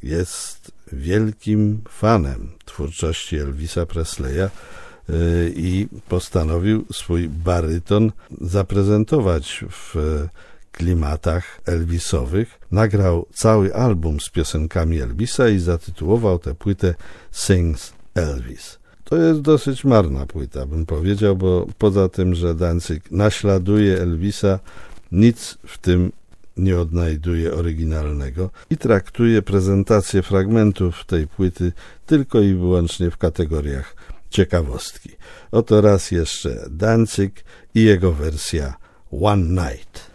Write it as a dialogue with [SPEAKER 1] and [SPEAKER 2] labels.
[SPEAKER 1] jest wielkim fanem twórczości Elvisa Presleya i postanowił swój baryton zaprezentować w klimatach Elvisowych. Nagrał cały album z piosenkami Elvisa i zatytułował tę płytę Sings Elvis. To jest dosyć marna płyta, bym powiedział, bo poza tym, że Danzig naśladuje Elvisa, nic w tym nie odnajduje oryginalnego i traktuje prezentację fragmentów tej płyty tylko i wyłącznie w kategoriach ciekawostki. Oto raz jeszcze Danzig i jego wersja One Night.